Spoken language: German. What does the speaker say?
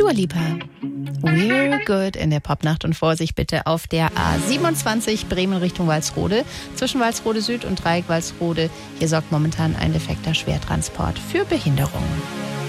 Dua Lipa. We're good in der Popnacht und Vorsicht bitte auf der A27 Bremen Richtung Walsrode. Zwischen Walsrode Süd und Dreieck Walsrode. Hier sorgt momentan ein defekter Schwertransport für Behinderungen.